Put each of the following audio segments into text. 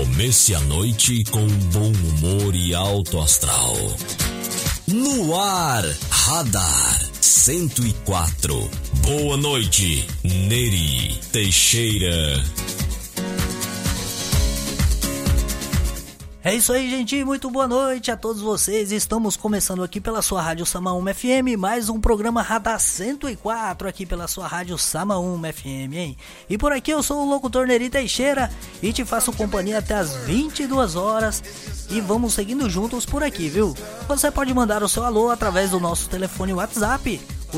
Comece a noite com bom humor e alto astral. No ar, Radar 104. Boa noite, Neri Teixeira. É isso aí, gente, muito boa noite a todos vocês. Estamos começando aqui pela sua rádio Samaúma FM, mais um programa Radar 104 aqui pela sua rádio Samaúma FM, hein? E por aqui eu sou o locutor Neri Teixeira e te faço companhia até as 22 horas e vamos seguindo juntos por aqui, viu? Você pode mandar o seu alô através do nosso telefone WhatsApp, o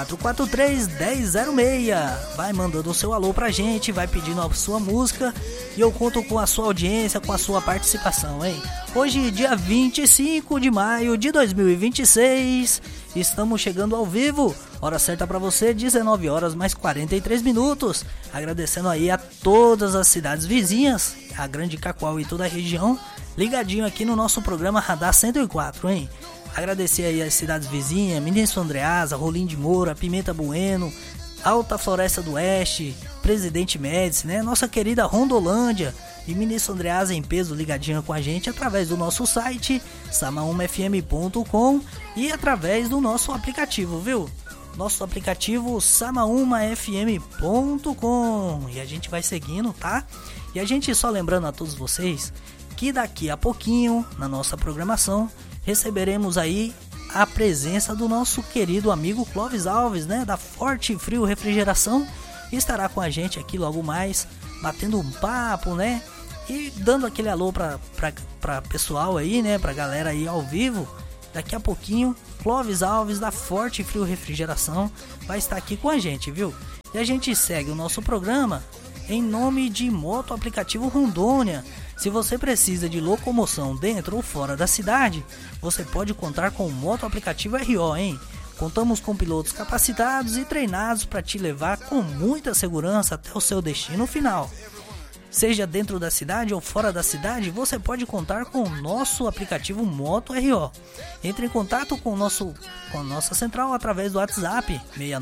3443-1006. Vai mandando o seu alô pra gente, vai pedindo a sua música e eu conto com a sua audiência, com a sua participação, hein? Hoje, dia 25 de maio de 2026, estamos chegando ao vivo. Hora certa pra você, 19 horas mais 43 minutos. Agradecendo aí a todas as cidades vizinhas, a Grande Cacoal e toda a região, ligadinho aqui no nosso programa Radar 104, hein? Agradecer aí as cidades vizinhas, Ministro Andreasa, Rolim de Moura, Pimenta Bueno, Alta Floresta do Oeste, Presidente Médici, né? Nossa querida Rondolândia e Ministro Andreasa em peso ligadinho com a gente através do nosso site samaumafm.com e através do nosso aplicativo, viu? Nosso aplicativo samaumafm.com. E a gente vai seguindo, tá? E a gente só lembrando a todos vocês que daqui a pouquinho, na nossa programação, receberemos aí a presença do nosso querido amigo Clóvis Alves, né, da Forte Frio Refrigeração, estará com a gente aqui logo mais, batendo um papo, né, e dando aquele alô pra pessoal aí, né, pra galera aí ao vivo. Daqui a pouquinho, Clóvis Alves da Forte Frio Refrigeração vai estar aqui com a gente, viu? E a gente segue o nosso programa em nome de Moto Aplicativo Rondônia. Se você precisa de locomoção dentro ou fora da cidade, você pode contar com o Moto Aplicativo RO, hein? Contamos com pilotos capacitados e treinados para te levar com muita segurança até o seu destino final. Seja dentro da cidade ou fora da cidade, você pode contar com o nosso aplicativo Moto RO. Entre em contato com a nossa central através do WhatsApp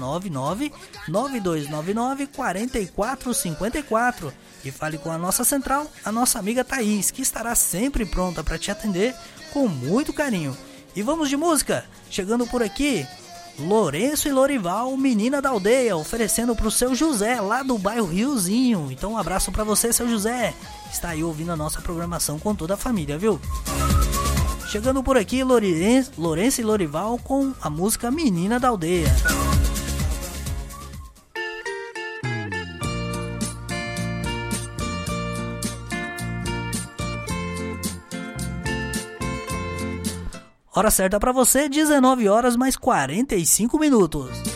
699-9299-4454 e fale com a nossa central, a nossa amiga Thaís, que estará sempre pronta para te atender com muito carinho. E vamos de música, chegando por aqui, Lourenço e Lorival, Menina da Aldeia, oferecendo pro seu José, lá do bairro Riozinho. Então um abraço pra você, seu José. Está aí ouvindo a nossa programação com toda a família, viu? Chegando por aqui, Lourenço e Lorival com a música Menina da Aldeia. Hora certa pra você, 19 horas mais 45 minutos.